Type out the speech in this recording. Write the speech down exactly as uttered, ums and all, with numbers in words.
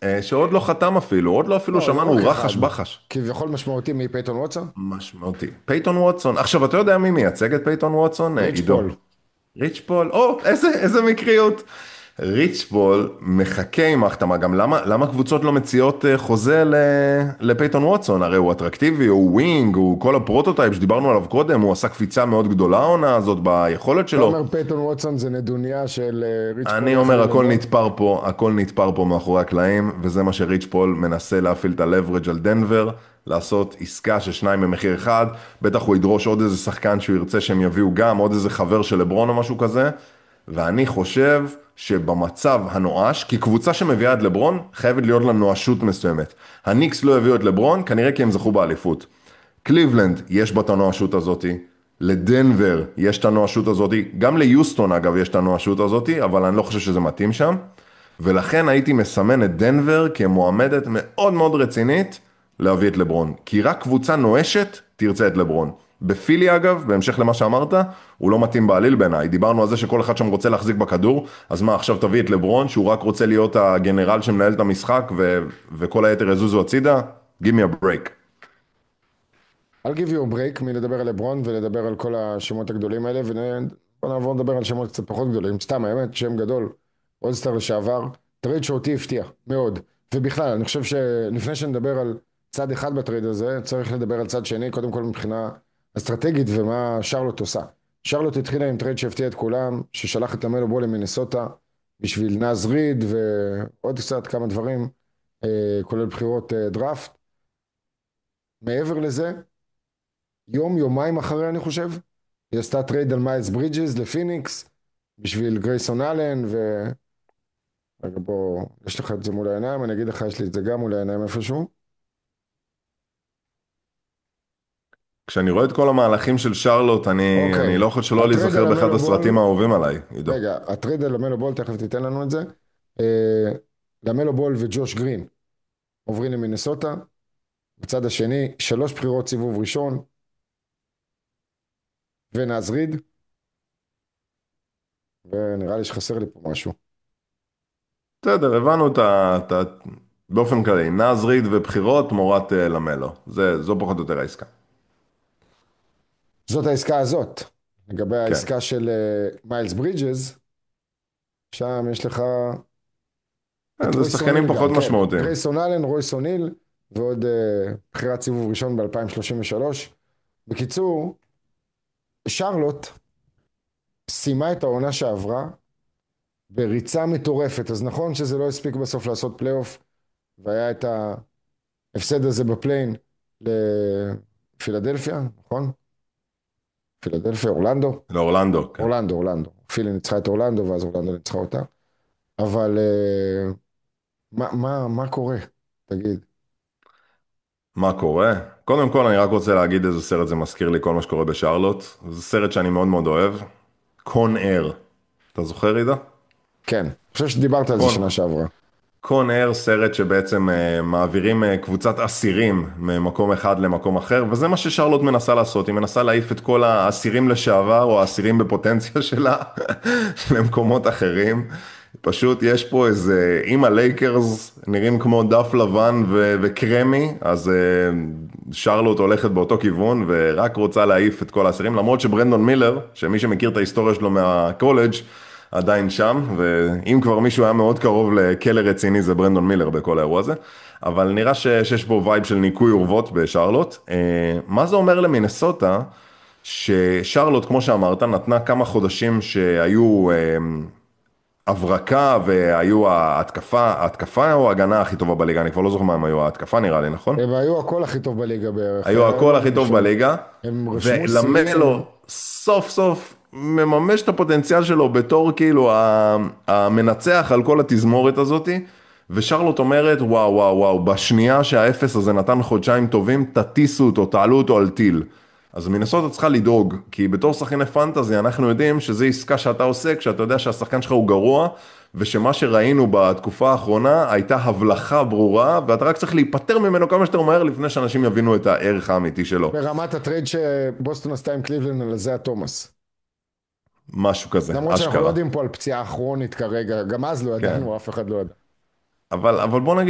אה, שעוד לא חתם אפילו, עוד לא אפילו לא, זה לא רק שמענו אחד. רחש בחש. כביכול משמעותי מפייתון ווטסון. משמעותי. פייתון ווטסון, עכשיו אתה יודע מי מייצג את פייתון ווטסון? אה, ריץ' עידו. פול. ריץ' פול, או, איזה, איזה מקריות. ריץ' פול מחכה עם ההחתמה, גם למה, למה קבוצות לא מציעות אה, חוזה ל, לפייתון ווטסון? הרי הוא אטרקטיבי, הוא ווינג, הוא כל הפרוטוטייפ שדיברנו עליו קודם, הוא עשה קפיצה מאוד גדולה העונה הזאת ביכולת אתה שלו. אומר פייתון ווטסון זה נדוניה של אה, ריץ' פול אני יחד אומר, עם הכל לברון? נתפר פה, הכל נתפר פה מאחורי הקלעים, וזה מה שריץ' פול מנסה להפעיל את הלברג' על דנבר, לעשות עסקה של שניים במחיר אחד, בטח הוא ידרוש עוד איזה שחקן שהוא ירצה שהם יביאו גם, עוד איזה חבר של לברון או משהו כזה, ואני חושב שבמצב הנואש, כי קבוצה שמביאה את לברון, חייבת להיות לה נואשות מסוימת. הניקס לא הביאו את לברון, כנראה כי הם זכו באליפות. קליבלנד, יש בה את הנואשות הזאתי, לדנבר יש את הנואשות הזאתי, גם ליוסטון אגב יש את הנואשות הזאתי, אבל אני לא חושב שזה מתאים שם, ולכן הייתי מסמן את דנבר כמועמדת מאוד מאוד רצינית להביא את לברון, כי רק קבוצה נואשת תרצה את לברון. בפילי אגב, בהמשך למה שאמרת, הוא לא מתאים בעליל בעיניי, דיברנו על זה שכל אחד שם רוצה להחזיק בכדור, אז מה עכשיו תביא את לברון שהוא רק רוצה להיות הגנרל שמנהל את המשחק ו- וכל היתר יזוזו הצידה? Give me a break. I'll give you a break מלדבר על לברון ולדבר על כל השמות הגדולים האלה, ובוא נעבור לדבר על שמות קצת פחות גדולים. סתם, האמת, שם גדול, אולסטאר לשעבר, טרייד שאותי הפתיע, מאוד. ובכלל, אני חושב שלפני שנדבר על צד אחד בטרייד הזה, צריך לדבר על צד שני, קודם כל מבחינה אסטרטגית ומה שרלוט עושה. שרלוט התחילה עם טרייד שהפתיע את כולם, ששלח את למלו בול למינסוטה, בשביל נאז ריד ועוד קצת כמה דברים, אה, כולל בחירות אה, דראפט. מעבר לזה, יום, יומיים אחרי אני חושב, היא עשתה טרייד על מיילס ברידג'ס לפיניקס, בשביל גרייסון אלן, ו... רגע בוא, יש לך את זה מול העיניים, אני אגיד לך, יש לי את זה גם מול העיניים איפשהו. כשאני רואה את כל המהלכים של שרלוט, אני, אני אוקיי, לא יכול שלא הטרייד על להיזכר באחד המלו הסרטים בול, האהובים עליי, עידו. רגע, הטרייד על המלו בול, תכף תיתן לנו את זה. אה, למלו בול וג'וש גרין עוברים למינסוטה, בצד השני, שלוש בחירות סיבוב ראשון, ונאז ריד, ונראה לי שחסר לי פה משהו. בסדר, הבנו את ה... את ה... באופן כללי, נאז ריד ובחירות תמורת אה, למלו. זה, זו פחות או יותר העסקה. זאת העסקה הזאת. לגבי כן. העסקה של אה, מיילס ברידג'ס, שם יש לך אה, את זה רויס שחקנים אוניל פחות גם, כן. משמעותיים. גרייסון אלן, רויס אוניל, ועוד uh, בחירת סיבוב ראשון ב-אלפיים שלושים ושלוש. בקיצור, שרלוט סיימה את העונה שעברה בריצה מטורפת. אז נכון שזה לא הספיק בסוף לעשות פלייאוף, והיה את ההפסד הזה בפליין לפילדלפיה, נכון? פילדלפיה, אורלנדו? לאורלנדו, כן. אורלנדו, אורלנדו. פילי ניצחה את אורלנדו, ואז אורלנדו ניצחה אותה. אבל uh, מה, מה, מה קורה? תגיד. מה קורה? קודם כל, אני רק רוצה להגיד איזה סרט זה מזכיר לי כל מה שקורה בשרלוט. זה סרט שאני מאוד מאוד אוהב. קון אר. אתה זוכר, עידו? כן, אני חושב שדיברת על זה קון. שנה שעברה. קון אר, סרט שבעצם uh, מעבירים uh, קבוצת אסירים ממקום אחד למקום אחר, וזה מה ששרלוט מנסה לעשות, היא מנסה להעיף את כל האסירים לשעבר, או האסירים בפוטנציה שלה, למקומות אחרים. פשוט יש פה איזה, אם הלייקרס נראים כמו דף לבן ו- וקרמי, אז uh, שרלוט הולכת באותו כיוון, ורק רוצה להעיף את כל האסירים, למרות שברנדון מילר, שמי שמכיר את ההיסטוריה שלו מהקולג', עדיין שם, ואם כבר מישהו היה מאוד קרוב לכלא רציני זה ברנדון מילר בכל האירוע הזה, אבל נראה ש- שיש פה וייב של ניקוי אורוות בשרלוט. אה, מה זה אומר למינסוטה? ששרלוט, כמו שאמרת, נתנה כמה חודשים שהיו אה, הברקה והיו ההתקפה, ההתקפה או ההגנה הכי טובה בליגה, אני כבר לא זוכר מה הם היו, ההתקפה נראה לי, נכון? הם היו הכל הכי טוב בליגה בערך. היו היה הכל להם הכי טוב שם, בליגה, הם רשמו שיאים. ולמלו סוף סוף מממש את הפוטנציאל שלו בתור כאילו ה- המנצח על כל התזמורת הזאתי, ושרלוט אומרת וואו וואו וואו, בשנייה שהאפס הזה נתן חודשיים טובים, תטיסו אותו, תעלו אותו על טיל. אז מינסוטה צריכה לדאוג, כי בתור שחקני פנטזי אנחנו יודעים שזו עסקה שאתה עושה כשאתה יודע שהשחקן שלך הוא גרוע, ושמה שראינו בתקופה האחרונה הייתה הבלחה ברורה, ואתה רק צריך להיפטר ממנו כמה שיותר מהר לפני שאנשים יבינו את הערך האמיתי שלו. ברמת הטרייד שבוסטון עשתה עם קליבלנד על זה התומאס. משהו כזה, למרות שאנחנו לא אשכרה. יודעים פה על פציעה כרונית כרגע, גם אז לא כן. ידענו, אף אחד לא ידע. אבל, אבל בוא נגיד